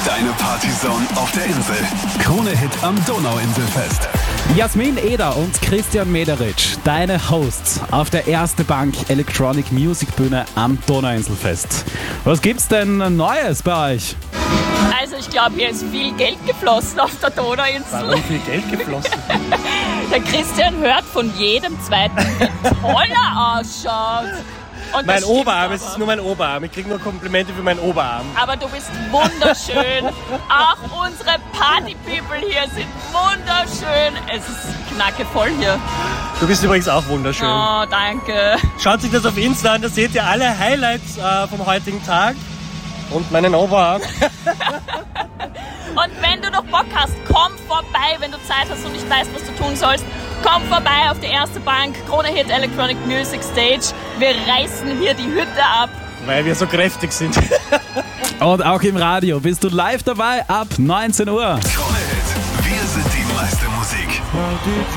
Deine Partyzone auf der Insel. Krone-Hit am Donauinselfest. Jasmin Eder und Christian Mederitsch, deine Hosts auf der Erste Bank Electronic Music Bühne am Donauinselfest. Was gibt's denn Neues bei euch? Also ich glaube, hier ist viel Geld geflossen auf der Donauinsel. Warum viel Geld geflossen? Der Christian hört von jedem Zweiten, wie toll er ausschaut. Und Mein das stimmt Oberarm, aber. es ist nur mein Oberarm. Ich kriege nur Komplimente für meinen Oberarm. Aber du bist wunderschön. Auch unsere Party-People hier sind wunderschön. Es ist knackevoll hier. Du bist übrigens auch wunderschön. Oh, danke. Schaut sich das auf Insta an, da seht ihr alle Highlights vom heutigen Tag. Und meinen Oberarm. Und wenn du noch Bock hast, komm vorbei, wenn du Zeit hast und nicht weißt, was du tun sollst. Komm vorbei auf die Erste Bank, Krone-Hit Electronic Music Stage. Wir reißen hier die Hütte ab. Weil wir so kräftig sind. Und auch im Radio bist du live dabei ab 19 Uhr. Krone-Hit. Wir sind die meiste Musik.